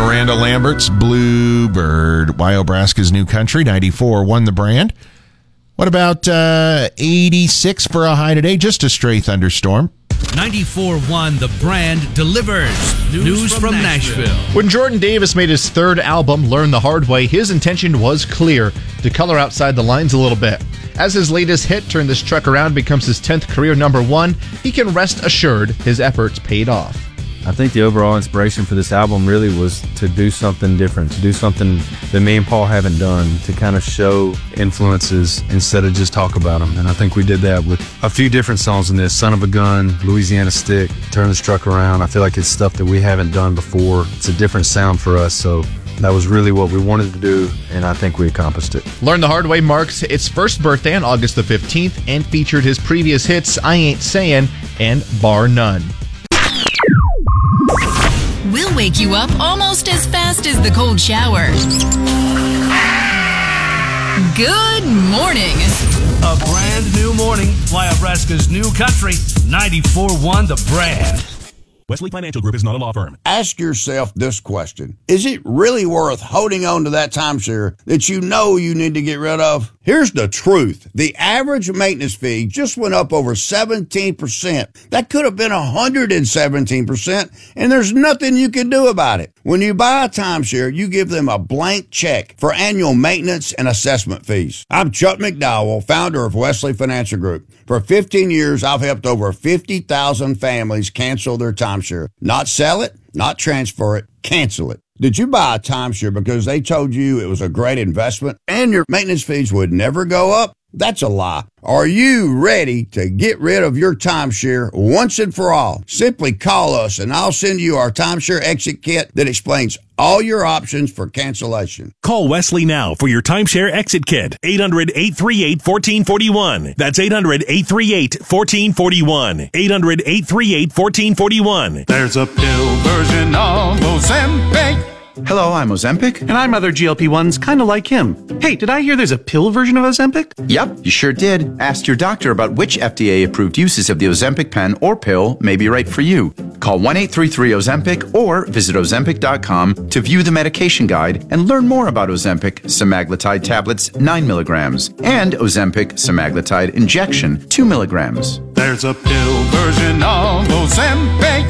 Miranda Lambert's Bluebird. Wyobraska's New Country, 94, won the brand. What about 86 for a high today? Just a stray thunderstorm. 94.1 The Brand delivers news from Nashville. When Jordan Davis made his third album, Learn the Hard Way, his intention was clear: to color outside the lines a little bit. As his latest hit, Turn This Truck Around, becomes his 10th career number one, he can rest assured his efforts paid off. I think the overall inspiration for this album really was to do something different, to do something that me and Paul haven't done, to kind of show influences instead of just talk about them. And I think we did that with a few different songs in this. Son of a Gun, Louisiana Stick, Turn This Truck Around. I feel like it's stuff that we haven't done before. It's a different sound for us, so that was really what we wanted to do, and I think we accomplished it. Learn the Hard Way marks its first birthday on August the 15th and featured his previous hits, I Ain't Sayin' and Bar None. We'll wake you up almost as fast as the cold shower. Good morning. A brand new morning. Wyobraska's New Country, 94.1 The Brand. Wesley Financial Group is not a law firm. Ask yourself this question. Is it really worth holding on to that timeshare that you know you need to get rid of? Here's the truth. The average maintenance fee just went up over 17%. That could have been 117%, and there's nothing you can do about it. When you buy a timeshare, you give them a blank check for annual maintenance and assessment fees. I'm Chuck McDowell, founder of Wesley Financial Group. For 15 years, I've helped over 50,000 families cancel their timeshare. Not sell it, not transfer it, cancel it. Did you buy a timeshare because they told you it was a great investment and your maintenance fees would never go up? That's a lie. Are you ready to get rid of your timeshare once and for all? Simply call us and I'll send you our timeshare exit kit that explains all your options for cancellation. Call Wesley now for your timeshare exit kit. 800-838-1441. That's 800-838-1441. 800-838-1441. There's a pill version of Ozempic. Hello, I'm Ozempic. And I'm other GLP-1s kind of like him. Hey, did I hear there's a pill version of Ozempic? Yep, you sure did. Ask your doctor about which FDA-approved uses of the Ozempic pen or pill may be right for you. Call 1-833-OZEMPIC or visit Ozempic.com to view the medication guide and learn more about Ozempic semaglutide tablets 9 milligrams and Ozempic semaglutide injection 2 milligrams. There's a pill version of Ozempic.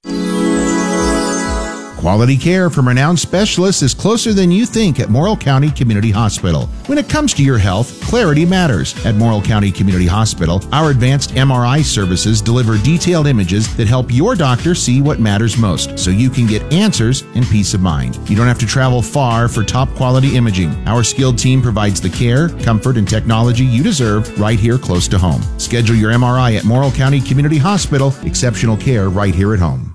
Quality care from renowned specialists is closer than you think at Morrill County Community Hospital. When it comes to your health, clarity matters. At Morrill County Community Hospital, our advanced MRI services deliver detailed images that help your doctor see what matters most, so you can get answers and peace of mind. You don't have to travel far for top quality imaging. Our skilled team provides the care, comfort, and technology you deserve right here close to home. Schedule your MRI at Morrill County Community Hospital. Exceptional care right here at home.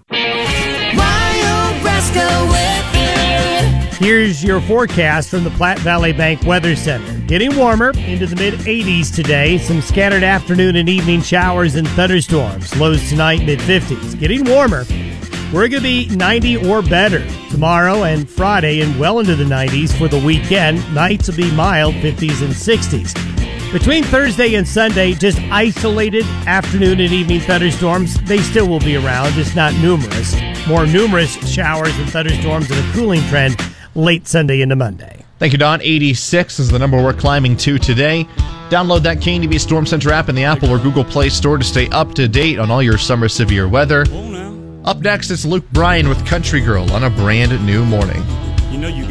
Here's your forecast from the Platte Valley Bank Weather Center. Getting warmer into the mid-80s today. Some scattered afternoon and evening showers and thunderstorms. Lows tonight, mid-50s. Getting warmer. We're going to be 90 or better tomorrow and Friday and well into the 90s for the weekend. Nights will be mild, 50s and 60s. Between Thursday and Sunday, just isolated afternoon and evening thunderstorms. They still will be around, just not numerous. More numerous showers and thunderstorms and a cooling trend late Sunday into Monday. Thank you, Don. 86 is the number we're climbing to today. Download that KNDB Storm Center app in the Apple or Google Play Store to stay up to date on all your summer severe weather. Up next, it's Luke Bryan with Country Girl on a brand new morning.